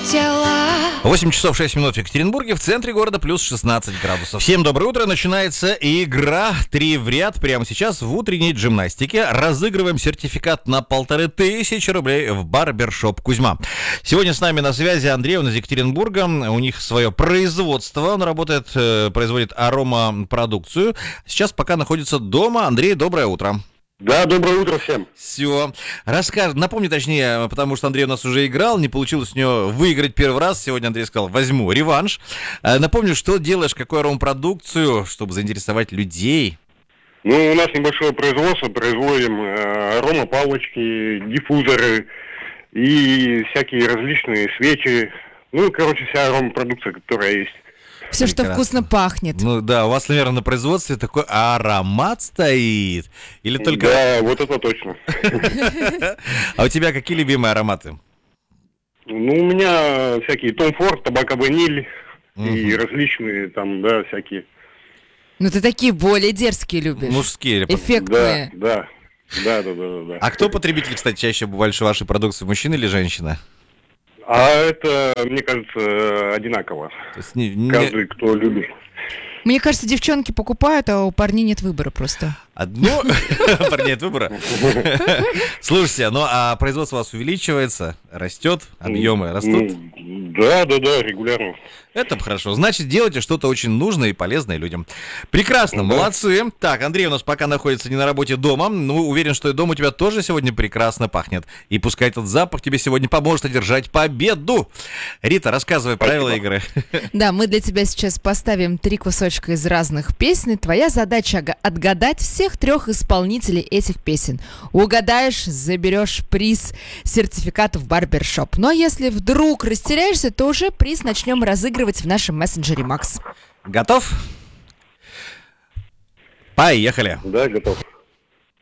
хотела. 8 часов 6 минут в Екатеринбурге, в центре города плюс 16 градусов. Всем доброе утро, начинается игра 3 в ряд. Прямо сейчас в утренней джимнастике разыгрываем сертификат на 1500 рублей в барбершоп Кузьма. Сегодня с нами на связи Андрей, он из Екатеринбурга. У них свое производство, он работает, производит аромапродукцию. Сейчас пока находится дома. Андрей, доброе утро. Да, доброе утро всем. Все. Напомни точнее, потому что Андрей у нас уже играл, не получилось у него выиграть первый раз. Сегодня Андрей сказал, возьму реванш. Напомню, что делаешь, какую аромапродукцию, чтобы заинтересовать людей. Ну, у нас небольшое производство, производим аромапалочки, диффузоры и всякие различные свечи. Ну, короче, вся аромапродукция, которая есть. Все, что вкусно пахнет. Ну да, у вас, наверное, на производстве такой аромат стоит. Или только... Да, вот это точно. А у тебя какие любимые ароматы? Ну, у меня всякие Том Форд, табако-ваниль и различные там, да, всякие. Ну, ты такие более дерзкие любишь. Мужские. Эффектные. Да. А кто потребитель, кстати, чаще больше вашей продукции, мужчина или женщина? А это, мне кажется, одинаково. То есть Каждый, кто любит. Мне кажется, девчонки покупают, а у парней нет выбора просто. Одно? Парней нет выбора. Слушайте, ну а производство у вас увеличивается, растет, объемы растут? Да, регулярно. Это хорошо. Значит, делайте что-то очень нужное и полезное людям. Прекрасно, молодцы. Так, Андрей у нас пока находится не на работе дома. Ну, уверен, что и дома у тебя тоже сегодня прекрасно пахнет. И пускай этот запах тебе сегодня поможет одержать победу. Рита, рассказывай правила игры. Да, мы для тебя сейчас поставим 3 кусочка из разных песен. Твоя задача отгадать всех 3 исполнителей этих песен. Угадаешь, заберешь приз, сертификат в барбершоп. Но если вдруг растеряешься, то уже приз начнем разыгрывать в нашем мессенджере Макс. Готов? Поехали. Да, готов.